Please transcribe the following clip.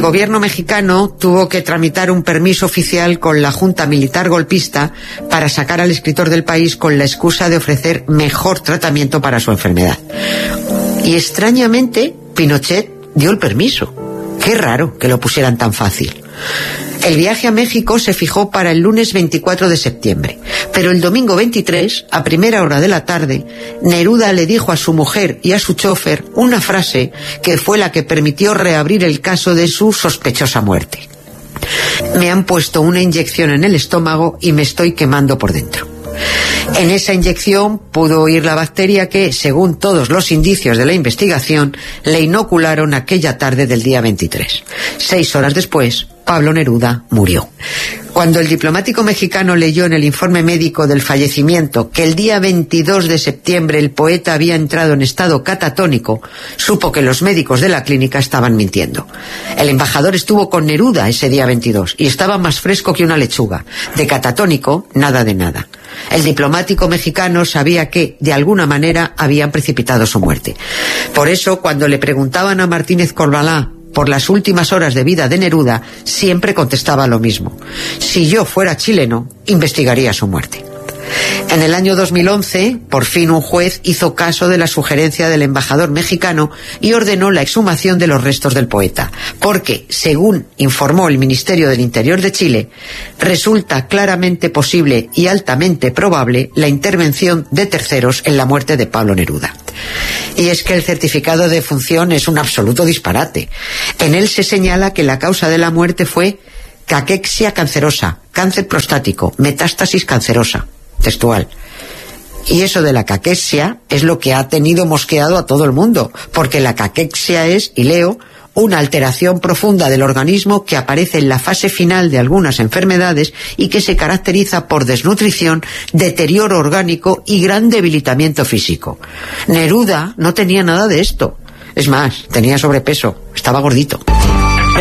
gobierno mexicano tuvo que tramitar un permiso oficial con la Junta Militar Golpista para sacar al escritor del país con la excusa de ofrecer mejor tratamiento para su enfermedad. Y extrañamente, Pinochet dio el permiso. Qué raro que lo pusieran tan fácil. El viaje a México se fijó para el lunes 24 de septiembre, pero el domingo 23, a primera hora de la tarde, Neruda le dijo a su mujer y a su chofer una frase que fue la que permitió reabrir el caso de su sospechosa muerte. Me han puesto una inyección en el estómago y me estoy quemando por dentro. En esa inyección pudo oír la bacteria que, según todos los indicios de la investigación, le inocularon aquella tarde del día 23. 6 horas después, Pablo Neruda murió. Cuando el diplomático mexicano leyó en el informe médico del fallecimiento que el día 22 de septiembre el poeta había entrado en estado catatónico, supo que los médicos de la clínica estaban mintiendo. El embajador estuvo con Neruda ese día 22 y estaba más fresco que una lechuga. De catatónico, nada de nada. El diplomático mexicano sabía que, de alguna manera, habían precipitado su muerte. Por eso, cuando le preguntaban a Martínez Corvalá por las últimas horas de vida de Neruda, siempre contestaba lo mismo: si yo fuera chileno, investigaría su muerte. En el año 2011, por fin un juez hizo caso de la sugerencia del embajador mexicano y ordenó la exhumación de los restos del poeta, porque, según informó el Ministerio del Interior de Chile, resulta claramente posible y altamente probable la intervención de terceros en la muerte de Pablo Neruda. Y es que el certificado de defunción es un absoluto disparate. En él se señala que la causa de la muerte fue caquexia cancerosa, cáncer prostático, metástasis cancerosa. Textual. Y eso de la caquexia es lo que ha tenido mosqueado a todo el mundo, porque la caquexia es, y leo, una alteración profunda del organismo que aparece en la fase final de algunas enfermedades y que se caracteriza por desnutrición, deterioro orgánico y gran debilitamiento físico. Neruda no tenía nada de esto. Es más, tenía sobrepeso, estaba gordito.